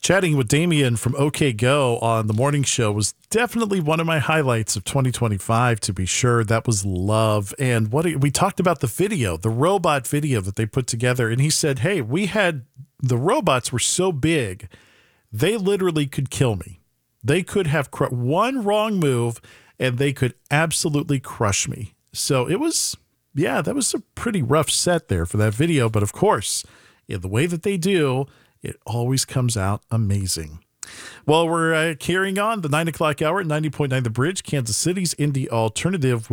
Chatting with Damien from OK Go on the morning show was definitely one of my highlights of 2025, to be sure. That was love. And we talked about the video, the robot video that they put together. And he said, hey, the robots were so big, they literally could kill me. They could have one wrong move and they could absolutely crush me. So that was a pretty rough set there for that video. But of course, in the way that they do, it always comes out amazing. Well, we're carrying on the 9 o'clock hour at 90.9 The Bridge, Kansas City's Indie Alternative.